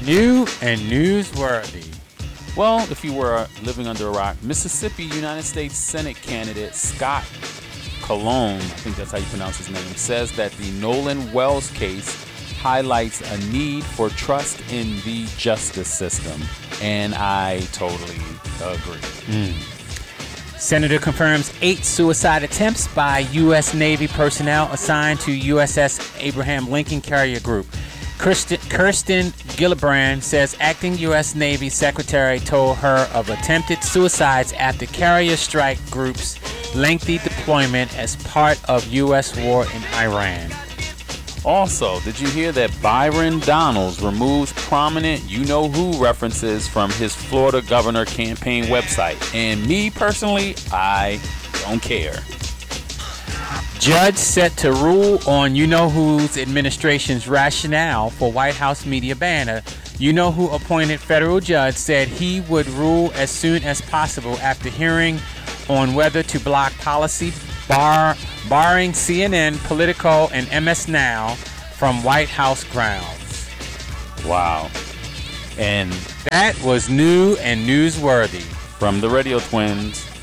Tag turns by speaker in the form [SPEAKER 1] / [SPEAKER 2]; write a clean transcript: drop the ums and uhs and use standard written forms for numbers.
[SPEAKER 1] New and newsworthy.
[SPEAKER 2] Well, if you were living under a rock, Mississippi United States Senate candidate Scott Cologne, I think that's how you pronounce his name, says that the Nolan Wells case highlights a need for trust in the justice system. And I totally agree.
[SPEAKER 1] Senator confirms 8 suicide attempts by U.S. Navy personnel assigned to USS Abraham Lincoln Carrier Group. Kirsten Gillibrand says acting U.S. Navy secretary told her of attempted suicides after carrier strike group's lengthy deployment as part of U.S. war in Iran.
[SPEAKER 2] Also, did you hear that Byron Donalds removes prominent you-know-who references from his Florida governor campaign website? And me, personally, I don't care.
[SPEAKER 1] Judge set to rule on you-know-who's administration's rationale for White House media ban. A you-know-who appointed federal judge said he would rule as soon as possible after hearing on whether to block policy barring CNN, Politico, and MS Now from White House grounds.
[SPEAKER 2] Wow. And
[SPEAKER 1] that was new and newsworthy.
[SPEAKER 2] from the Radio Twins,